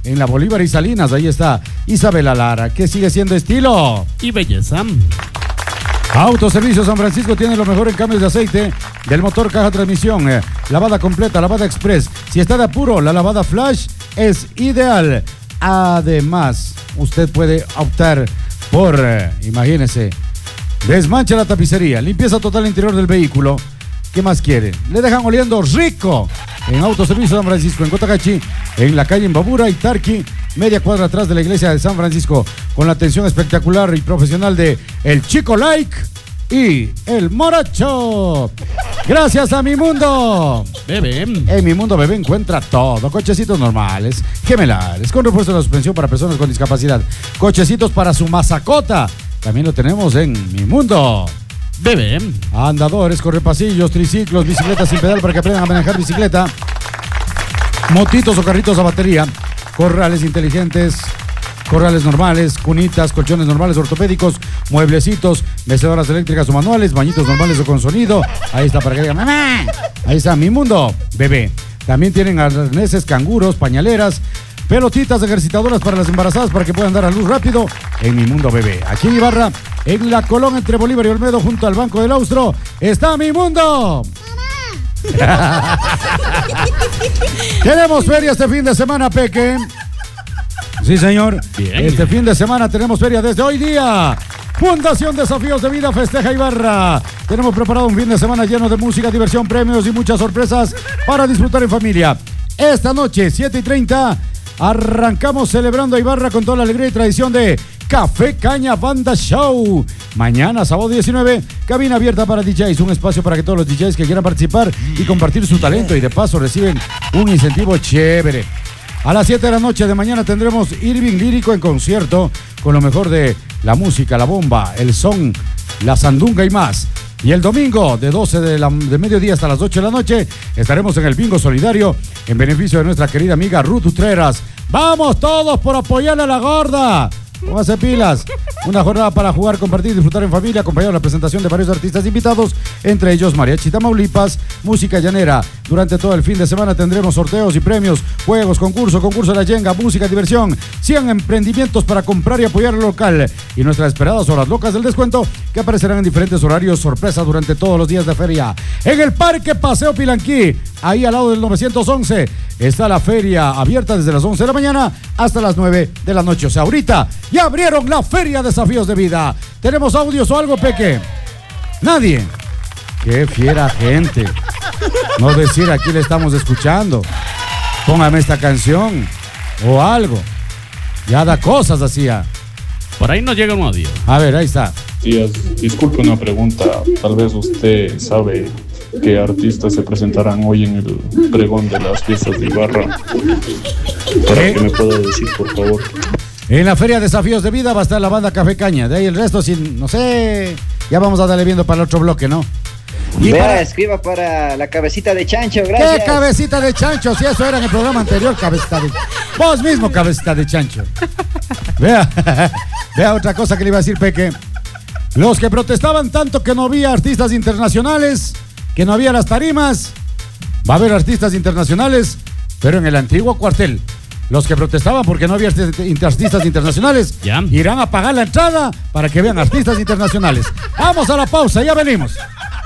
en la Bolívar y Salinas. Ahí está Isabela Lara, que sigue siendo estilo y belleza. Autoservicio San Francisco tiene lo mejor en cambios de aceite del motor, caja, transmisión, lavada completa, lavada express. Si está de apuro, la lavada flash es ideal. Además, usted puede optar por, imagínese, desmancha la tapicería, limpieza total interior del vehículo. ¿Qué más quiere? Le dejan oliendo rico en Autoservicio San Francisco, en Cotacachi, en la calle Imbabura y Tarqui, media cuadra atrás de la iglesia de San Francisco, con la atención espectacular y profesional de El Chico Like y El Morocho. Gracias a Mi Mundo Bebé. En Mi Mundo Bebé encuentra todo: cochecitos normales, gemelares, con repuesto de la suspensión para personas con discapacidad, cochecitos para su mascota. También lo tenemos en Mi Mundo Bebé. Andadores, correpasillos, triciclos, bicicletas sin pedal para que aprendan a manejar bicicleta, motitos o carritos a batería, corrales inteligentes, corrales normales, cunitas, colchones normales ortopédicos, mueblecitos, mecedoras eléctricas o manuales, bañitos normales o con sonido. Ahí está para que digan mamá. Ahí está Mi Mundo Bebé. También tienen arneses, canguros, pañaleras, pelotitas ejercitadoras para las embarazadas para que puedan dar a luz rápido en Mi Mundo Bebé. Aquí en Ibarra, en la Colón entre Bolívar y Olmedo, junto al Banco del Austro, está Mi Mundo. Tenemos feria este fin de semana, Peque. Sí, señor. Bien. Este fin de semana tenemos feria desde hoy día. Fundación Desafíos de Vida festeja Ibarra. Tenemos preparado un fin de semana lleno de música, diversión, premios y muchas sorpresas para disfrutar en familia. Esta noche, 7:30, arrancamos celebrando a Ibarra con toda la alegría y tradición de Café Caña Banda Show. Mañana, sábado 19, cabina abierta para DJs, un espacio para que todos los DJs que quieran participar y compartir su talento y de paso reciben un incentivo chévere. A las 7 de la noche de mañana tendremos Irving Lírico en concierto con lo mejor de la música, la bomba, el son, la sandunga y más. Y el domingo, de 12 de mediodía hasta las 8 de la noche, estaremos en el Bingo Solidario en beneficio de nuestra querida amiga Ruth Utreras. ¡Vamos todos por apoyar a la gorda! Póngase pilas. Una jornada para jugar, compartir y disfrutar en familia, acompañado de la presentación de varios artistas invitados, entre ellos Mariachi Tamaulipas, música llanera. Durante todo el fin de semana tendremos sorteos y premios, juegos, concurso de la yenga, música, diversión, 100 emprendimientos para comprar y apoyar al local y nuestras esperadas horas locas del descuento que aparecerán en diferentes horarios sorpresa durante todos los días de feria. En el Parque Paseo Pilanquí, ahí al lado del 911, está la feria abierta desde las 11 de la mañana hasta las 9 de la noche. O sea, ahorita ya abrieron la Feria Desafíos de Vida. ¿Tenemos audios o algo, Peque? Nadie. Qué fiera gente. No decir aquí le estamos escuchando. Póngame esta canción o algo. Ya da cosas hacía. Por ahí nos llega un audio. A ver, ahí está. Díaz, disculpe una pregunta. Tal vez usted sabe qué artistas se presentarán hoy en el pregón de las fiestas de Ibarra. Para que me pueda decir, por favor. En la Feria Desafíos de Vida va a estar la banda Café Caña. De ahí el resto, sin, no sé, ya vamos a darle viendo para el otro bloque, ¿no? Y escriba para la cabecita de chancho, gracias. ¿Qué cabecita de chancho? Si eso era en el programa anterior, cabecita de... Vos mismo, cabecita de chancho. Vea otra cosa que le iba a decir, Peque. Los que protestaban tanto que no había artistas internacionales, que no había las tarimas, va a haber artistas internacionales, pero en el antiguo cuartel. Los que protestaban porque no había artistas internacionales irán a pagar la entrada para que vean artistas internacionales. Vamos a la pausa, ya venimos.